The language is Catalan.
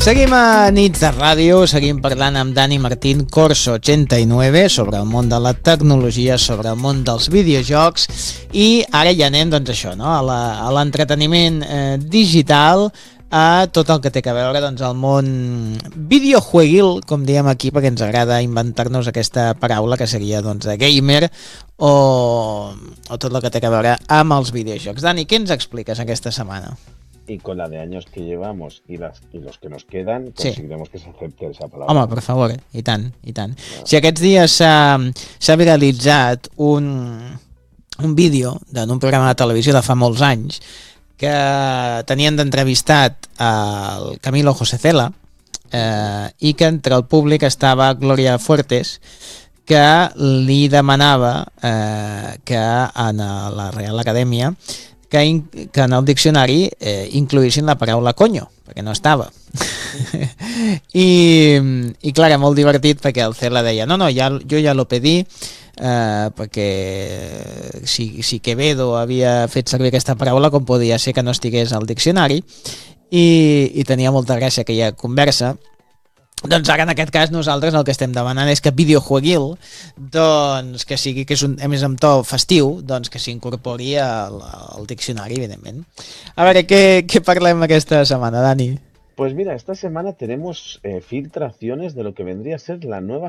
Seguim a Nits de Ràdio, seguim parlant amb Dani Martín, Corso89, sobre el món de la tecnologia, sobre el món dels videojocs, i ara ja anem, doncs això, no? a l'entreteniment digital, a tot el que té a veure doncs, el món videojueguil, com diem aquí, perquè ens agrada inventar-nos aquesta paraula que seria doncs, gamer, o tot el que té a veure amb els videojocs. Dani, què ens expliques aquesta setmana? Y con la de años que llevamos y los que nos quedan, conseguiremos que se acepte esa palabra. Home, per favor, i tant, i tant. No. Si aquests dies s'ha viralitzat un vídeo d'un programa de televisió de fa molts anys que tenien d'entrevistat el Camilo José Cela i que entre el públic estava Gloria Fuertes, que li demanava que en la Real Acadèmia que en el diccionari incloïssin la paraula coño, perquè no estava. I clar, era molt divertit perquè el Cela deia no, jo ja lo pedí perquè si Quevedo havia fet servir aquesta paraula, com podia ser que no estigués al diccionari, i tenia molta gràcia aquella conversa. Doncs ara en aquest cas nosaltres el que estem demanant és que videojueguil, doncs que sigui, que és a més amb to festiu, doncs que s'incorpori al diccionari, evidentment. A veure, què parlem aquesta setmana, Dani? Pues mira, esta semana tenemos filtraciones de lo que vendría a ser la nueva